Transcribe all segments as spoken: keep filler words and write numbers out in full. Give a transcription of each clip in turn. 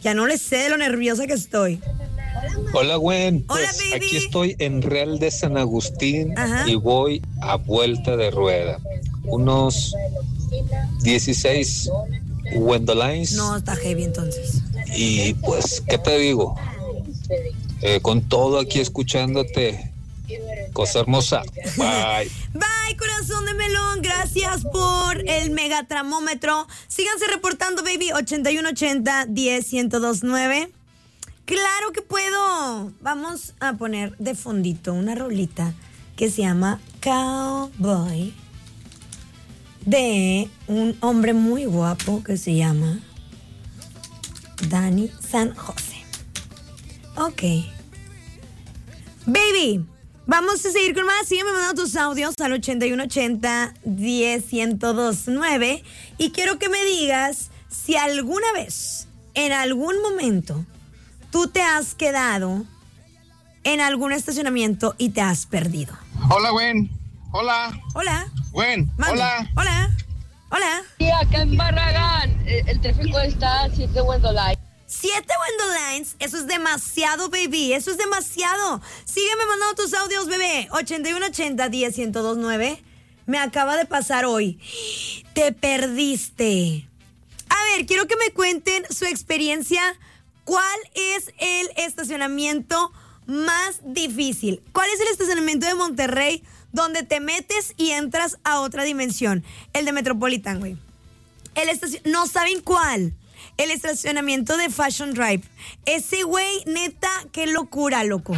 Ya no le sé de lo nerviosa que estoy. Hola, Gwen. Hola, Pues baby. aquí estoy en Real de San Agustín. Ajá. Y voy a vuelta de rueda. Unos dieciséis Wendolines. No, está heavy entonces. Y pues, ¿qué te digo? Eh, con todo aquí escuchándote. Cosa hermosa. Bye. Bye, corazón de melón. Gracias por el megatramómetro. Síganse reportando, baby. ochenta y uno ochenta, diez, ciento dos nueve. Claro que puedo. Vamos a poner de fondito una rolita que se llama Cowboy, de un hombre muy guapo que se llama Dani San José. Ok. Baby, vamos a seguir con más. Sígueme mandando tus audios al ochenta y uno ochenta, diez, ciento dos nueve. Y quiero que me digas si alguna vez, en algún momento, tú te has quedado en algún estacionamiento y te has perdido. Hola, Gwen. Hola. Hola. Gwen. Mande. Hola. Hola. Hola. Sí, acá en Barragán, el, el tráfico está a siete Wendolines. Siete Wendolines, eso es demasiado, baby, eso es demasiado. Sígueme mandando tus audios, bebé. ochenta y uno ochenta, diez, ciento dos nueve. Me acaba de pasar hoy. Te perdiste. A ver, quiero que me cuenten su experiencia. ¿Cuál es el estacionamiento más difícil? ¿Cuál es el estacionamiento de Monterrey donde te metes y entras a otra dimensión? El de Metropolitan, güey. El estacion... No saben cuál. El estacionamiento de Fashion Drive. Ese güey, neta, qué locura, loco.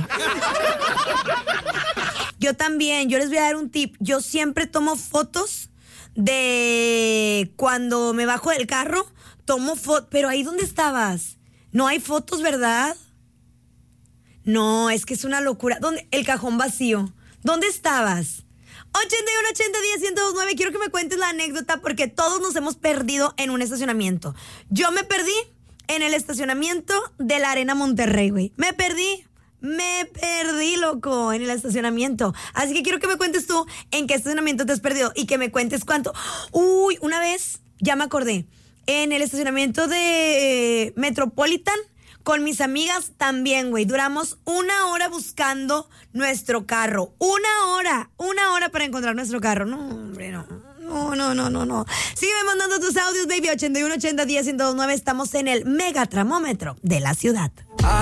Yo también, yo les voy a dar un tip. Yo siempre tomo fotos de cuando me bajo del carro. Tomo fotos. Pero ahí, ¿dónde estabas? No hay fotos, ¿verdad? No, es que es una locura. ¿Dónde? El cajón vacío. ¿Dónde estabas? ochenta y uno ochenta, diez, ciento dos nueve. Quiero que me cuentes la anécdota porque todos nos hemos perdido en un estacionamiento. Yo me perdí en el estacionamiento de la Arena Monterrey, güey. Me perdí. Me perdí, loco, en el estacionamiento. Así que quiero que me cuentes tú en qué estacionamiento te has perdido y que me cuentes cuánto. Uy, una vez, ya me acordé. En el estacionamiento de Metropolitan, con mis amigas también, güey. Duramos una hora buscando nuestro carro. Una hora, una hora para encontrar nuestro carro. No, hombre, no. No, no, no, no, no. Sígueme mandando tus audios, baby. ochenta y uno ochenta, diez, ciento dos nueve. Estamos en el megatramómetro de la ciudad.